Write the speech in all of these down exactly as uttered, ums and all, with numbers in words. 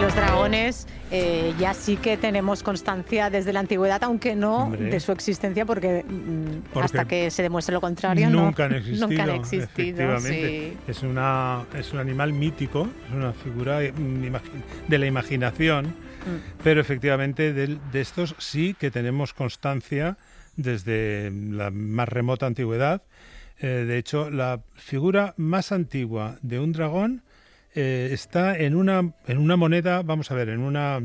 los dragones eh, ya sí que tenemos constancia desde la antigüedad, aunque no Hombre. de su existencia, porque, porque hasta que se demuestre lo contrario nunca no, han existido. Nunca han existido, efectivamente. Sí. Es, una, es un animal mítico, es una figura de la imaginación, mm. pero efectivamente de, de estos sí que tenemos constancia desde la más remota antigüedad. Eh, de hecho, la figura más antigua de un dragón eh, está en una, en una moneda, vamos a ver, en una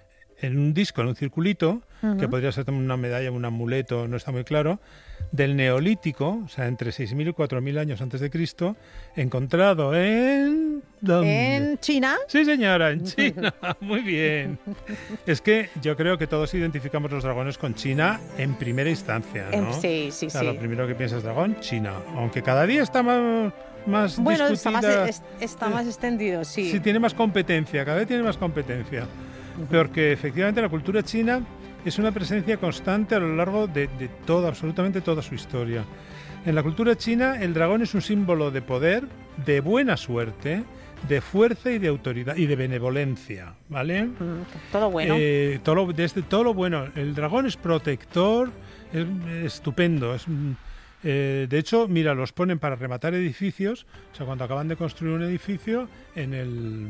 en un disco, en un circulito, uh-huh. que podría ser una medalla, un amuleto, no está muy claro, del Neolítico, o sea, entre seis mil y cuatro mil años antes de Cristo, encontrado en... ¿dónde? ¿En China? Sí, señora, en China. Muy bien. Es que yo creo que todos identificamos los dragones con China en primera instancia, ¿no? Sí, sí, o sea, sí. Lo primero que piensas dragón, China. Aunque cada día está más... más bueno, discutida, está más, es, está más extendido, sí. Sí, tiene más competencia, cada vez tiene más competencia. Porque efectivamente la cultura china es una presencia constante a lo largo de, de toda, absolutamente toda su historia. En la cultura china el dragón es un símbolo de poder, de buena suerte, de fuerza y de autoridad y de benevolencia, ¿vale? Mm, todo bueno. Eh, todo, lo, desde todo lo bueno. El dragón es protector, es, es estupendo, es... Eh, de hecho, mira, los ponen para rematar edificios, o sea, cuando acaban de construir un edificio, en el...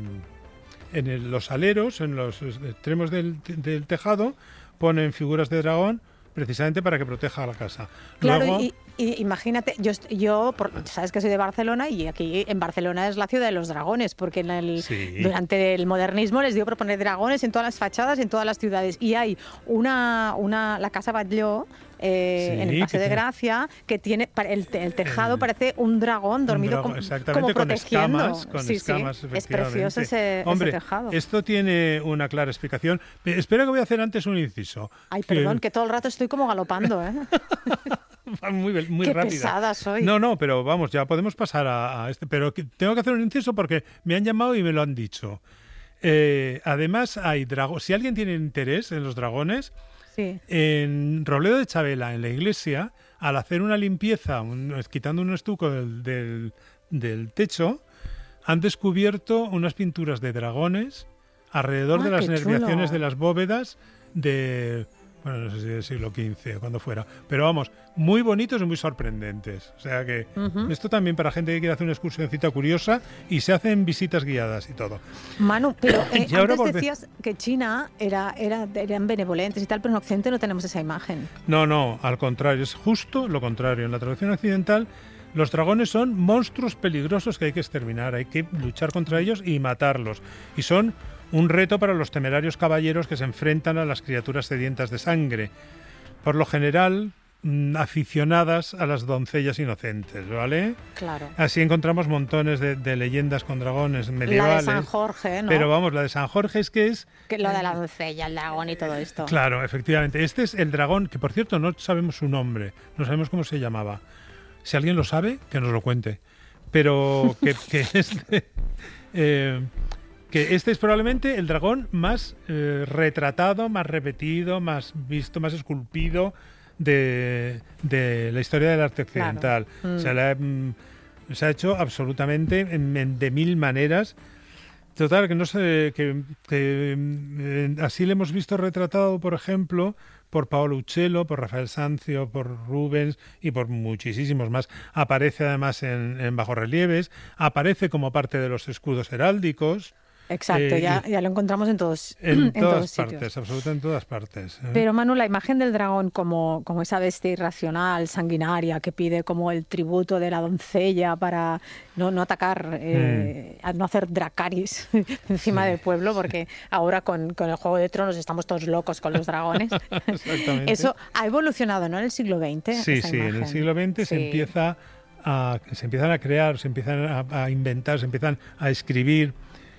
en el, los aleros, en los extremos del, del tejado, ponen figuras de dragón precisamente para que proteja la casa. Claro, Luego, y, y imagínate, yo, yo por, sabes que soy de Barcelona y aquí en Barcelona es la ciudad de los dragones, porque en el, sí. durante el modernismo les dio por poner dragones en todas las fachadas, en todas las ciudades. Y hay una, una la Casa Batlló, Eh, sí, en el Paseo de Gracia, que tiene el, el tejado parece un dragón dormido un dragón, como, como protegiendo. Con escamas, con sí, escamas, sí. Es precioso ese, Hombre, ese tejado. Esto tiene una clara explicación. Espero que voy a hacer antes un inciso. Ay, perdón, que, que todo el rato estoy como galopando, ¿eh? muy muy Qué rápida. pesada soy. No, no, pero vamos, ya podemos pasar a, a este. Pero que, tengo que hacer un inciso porque me han llamado y me lo han dicho. Eh, además, hay dragos. Si alguien tiene interés en los dragones, sí. En Robledo de Chavela, en la iglesia, al hacer una limpieza, un, quitando un estuco del, del, del techo, han descubierto unas pinturas de dragones alrededor ah, de las nerviaciones chulo. de las bóvedas de... bueno, no sé si del siglo quince, cuando fuera. Pero vamos, muy bonitos y muy sorprendentes. O sea que uh-huh. esto también para gente que quiere hacer una excursioncita curiosa y se hacen visitas guiadas y todo. Manu, pero eh, y antes volve... decías que China era, era, eran benevolentes y tal, pero en Occidente no tenemos esa imagen. No, no, al contrario, es justo lo contrario. En la tradición occidental los dragones son monstruos peligrosos que hay que exterminar, hay que luchar contra ellos y matarlos. Y son un reto para los temerarios caballeros que se enfrentan a las criaturas sedientas de sangre, por lo general mmm, aficionadas a las doncellas inocentes, ¿vale? Claro. Así encontramos montones de, de leyendas con dragones medievales. La de San Jorge, ¿no? Pero vamos, la de San Jorge es que es... Que lo de la doncella, el dragón y todo esto. Claro, efectivamente. Este es el dragón, que por cierto no sabemos su nombre, no sabemos cómo se llamaba. Si alguien lo sabe, que nos lo cuente. Pero que, que este... Eh, que este es probablemente el dragón más eh, retratado, más repetido, más visto, más esculpido de, de la historia del arte occidental. Claro. Mm. Se, la, mm, se ha hecho absolutamente en, en, de mil maneras. Total, que no sé, que, que eh, así le hemos visto retratado, por ejemplo, por Paolo Uccello, por Rafael Sanzio, por Rubens y por muchísimos más. Aparece además en, en bajorrelieves, aparece como parte de los escudos heráldicos. Exacto, eh, ya, ya lo encontramos en todos en, en todas todas partes, sitios. Absolutamente en todas partes. ¿eh? Pero Manu, la imagen del dragón como, como esa bestia irracional, sanguinaria, que pide como el tributo de la doncella para no, no atacar, eh, mm. a no hacer dracaris encima sí. del pueblo, porque ahora con, con el Juego de Tronos estamos todos locos con los dragones. Exactamente. Eso ha evolucionado, ¿no? En el siglo veinte. Sí, esa sí, imagen. en el siglo veinte sí. se empieza a, se empiezan a crear, se empiezan a, a inventar, se empiezan a escribir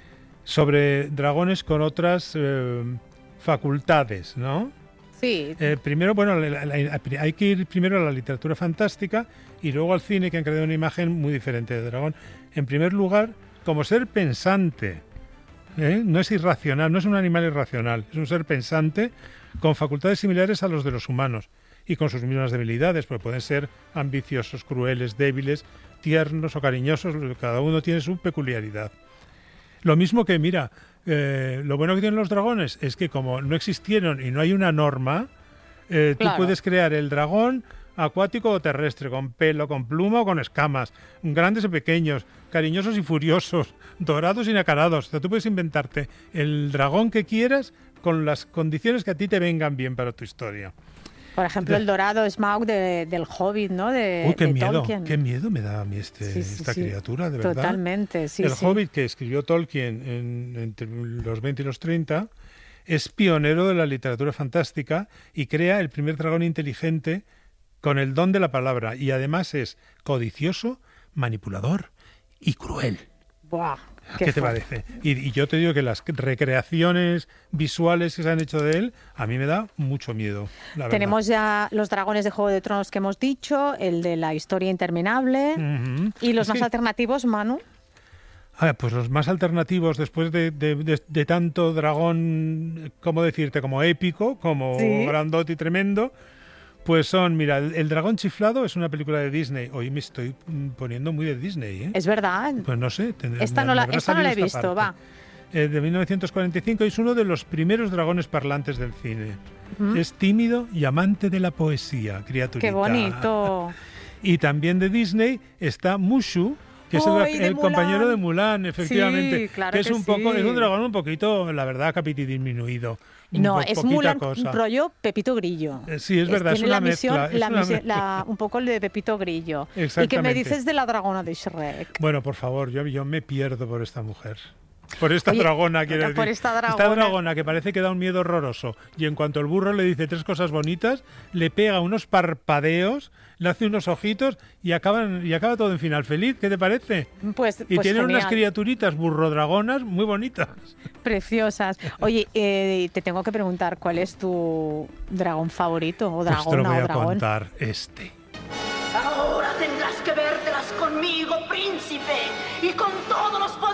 sobre dragones con otras eh, facultades, ¿no? Sí. Eh, primero, bueno, la, la, la, hay que ir primero a la literatura fantástica y luego al cine, que han creado una imagen muy diferente de dragón. En primer lugar, como ser pensante, ¿eh? No es irracional, no es un animal irracional, es un ser pensante con facultades similares a los de los humanos y con sus mismas debilidades, porque pueden ser ambiciosos, crueles, débiles, tiernos o cariñosos, cada uno tiene su peculiaridad. Lo mismo que, mira, Eh, lo bueno que tienen los dragones es que como no existieron y no hay una norma, eh, Claro. tú puedes crear el dragón acuático o terrestre, con pelo, con pluma o con escamas, grandes o pequeños, cariñosos y furiosos, dorados y nacarados. O sea, tú puedes inventarte el dragón que quieras con las condiciones que a ti te vengan bien para tu historia. Por ejemplo, el dorado Smaug de, del Hobbit, ¿no? De, Uy, qué de miedo, Tolkien. qué miedo me da a mí este, Sí, sí, esta sí. criatura, de verdad. Totalmente, sí, el sí. Hobbit que escribió Tolkien en, entre los veinte y los treinta es pionero de la literatura fantástica y crea el primer dragón inteligente con el don de la palabra, y además es codicioso, manipulador y cruel. Buah, ¿Qué, qué te fuerte. parece? Y, y yo te digo que las recreaciones visuales que se han hecho de él, a mí me da mucho miedo, la verdad. Tenemos ya los dragones de Juego de Tronos que hemos dicho, el de la historia interminable Ujú. y los Es más que- alternativos, Manu. Ah, pues los más alternativos, después de, de- de- de tanto dragón, ¿cómo decirte? Como épico, como Sí. grandote y tremendo, pues son, mira, el, el dragón chiflado es una película de Disney. Hoy me estoy mm, poniendo muy de Disney, ¿eh? Es verdad. Pues no sé. tendré- Esta me- no me la, habrá esta no la he salido visto, esta va. parte. Eh, de mil novecientos cuarenta y cinco, es uno de los primeros dragones parlantes del cine. Ujú. Es tímido y amante de la poesía, criaturita. Qué bonito. Y también de Disney está Mushu, que es el, ¡Ay, de el compañero Mulan! de Mulan, efectivamente. Sí, claro que es que un poco, sí. es un dragón un poquito, la verdad, capiti disminuido. Un No, po- es poquita Mulan, cosa. un rollo Pepito Grillo. Eh, sí, es verdad, es tiene una la misión, mezcla, es la una misi- mezcla. la- un poco el de Pepito Grillo. ¿Y qué me Exactamente. dices de la dragona de Shrek? Bueno, por favor, yo, yo me pierdo por esta mujer. Por esta Oye, dragona, quiero por decir. esta dragona. dragona que parece que da un miedo horroroso. Y en cuanto el burro le dice tres cosas bonitas, le pega unos parpadeos, le hace unos ojitos y, acaban, y acaba todo en final feliz. ¿Qué te parece? Pues, Y pues tienen unas genial, criaturitas burrodragonas muy bonitas. preciosas. Oye, eh, te tengo que preguntar, ¿cuál es tu dragón favorito? O Pues te lo dragona voy o a dragón. contar este. Ahora tendrás que vértelas conmigo, príncipe, y con todos los poderes